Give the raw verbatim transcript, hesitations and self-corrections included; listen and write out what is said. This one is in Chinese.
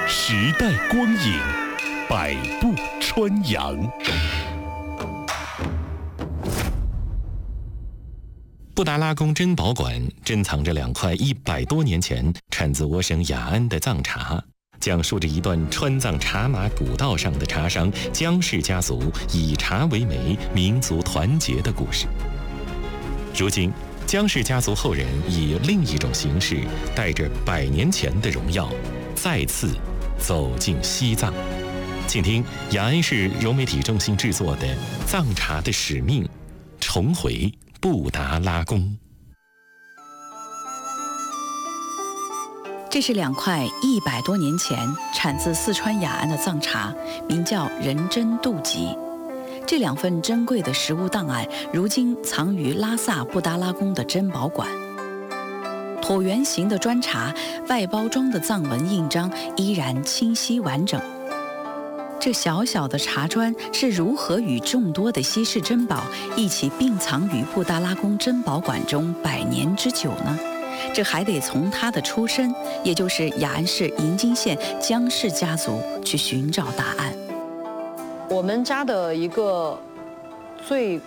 时代光影，百步穿杨。布达拉宫珍宝馆珍藏着两块一百多年前产自我省雅安的藏茶，讲述着一段川藏茶马古道上的茶商江氏家族以茶为媒、民族团结的故事。如今，江氏家族后人以另一种形式，带着百年前的荣耀，再次走进西藏。请听雅安市柔媒体中心制作的《藏茶的使命》，重回布达拉宫。 这是两块一百多年前产自四川雅安的藏茶，名叫仁真度吉。这两份珍贵的实物档案，如今藏于拉萨布达拉宫的珍宝馆。椭圆形的砖茶，外包装的藏文印章依然清晰完整。这小小的茶砖是如何与众多的稀世珍宝一起并藏于布达拉宫珍宝馆中百年之久呢？这还得从它的出身，也就是雅安市银津县江氏家族去寻找答案。 我们家的一个最